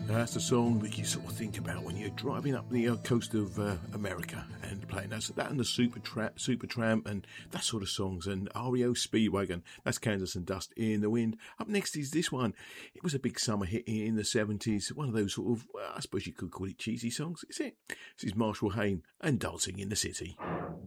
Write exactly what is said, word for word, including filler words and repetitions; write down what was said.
That's a song that you sort of think about when you're driving up the uh, coast of uh, America and playing that, that and the Super Tramp, Super Tramp and that sort of songs, and R E O Speedwagon. That's Kansas and Dust in the Wind. Up next is this one. It was a big summer hit in the seventies. One of those sort of, well, I suppose you could call it cheesy songs. Is it? This is Marshall Hayne and Dancing in the City.